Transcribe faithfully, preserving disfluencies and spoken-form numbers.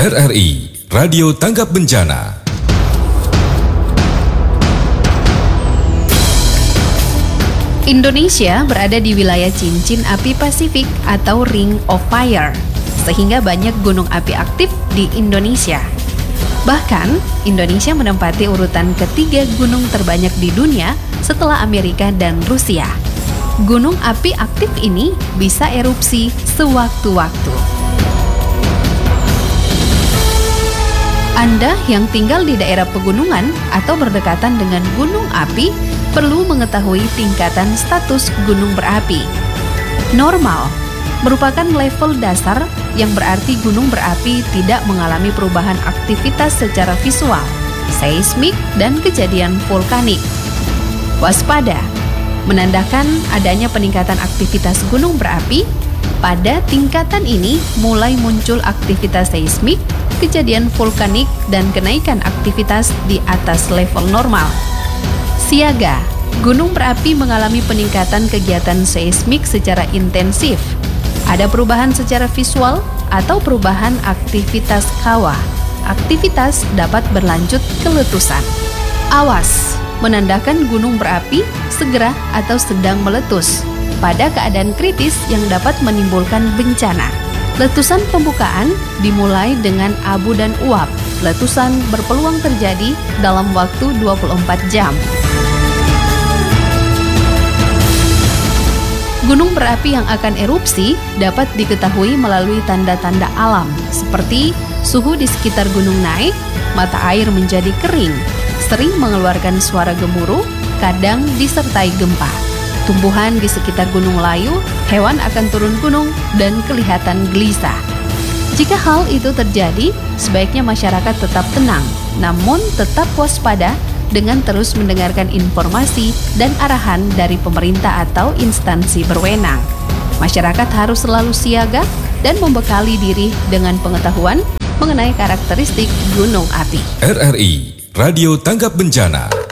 R R I Radio Tanggap Bencana. Indonesia berada di wilayah cincin api Pasifik atau Ring of Fire, sehingga banyak gunung api aktif di Indonesia. Bahkan, Indonesia menempati urutan ketiga gunung terbanyak di dunia setelah Amerika dan Rusia. Gunung api aktif ini bisa erupsi sewaktu-waktu. Anda yang tinggal di daerah pegunungan atau berdekatan dengan gunung api perlu mengetahui tingkatan status gunung berapi. Normal merupakan level dasar yang berarti gunung berapi tidak mengalami perubahan aktivitas secara visual, seismik, dan kejadian vulkanik. Waspada menandakan adanya peningkatan aktivitas gunung berapi. Pada tingkatan ini mulai muncul aktivitas seismik, kejadian vulkanik, dan kenaikan aktivitas di atas level normal. Siaga, gunung berapi mengalami peningkatan kegiatan seismik secara intensif. Ada perubahan secara visual atau perubahan aktivitas kawah. Aktivitas dapat berlanjut ke letusan. Awas, menandakan gunung berapi segera atau sedang meletus pada keadaan kritis yang dapat menimbulkan bencana. Letusan pembukaan dimulai dengan abu dan uap. Letusan berpeluang terjadi dalam waktu dua puluh empat jam. Gunung berapi yang akan erupsi dapat diketahui melalui tanda-tanda alam seperti suhu di sekitar gunung naik, mata air menjadi kering, sering mengeluarkan suara gemuruh, kadang disertai gempa. Tumbuhan di sekitar gunung layu, hewan akan turun gunung dan kelihatan gelisah. Jika hal itu terjadi, sebaiknya masyarakat tetap tenang, namun tetap waspada dengan terus mendengarkan informasi dan arahan dari pemerintah atau instansi berwenang. Masyarakat harus selalu siaga dan membekali diri dengan pengetahuan mengenai karakteristik gunung api. R R I Radio Tanggap Bencana.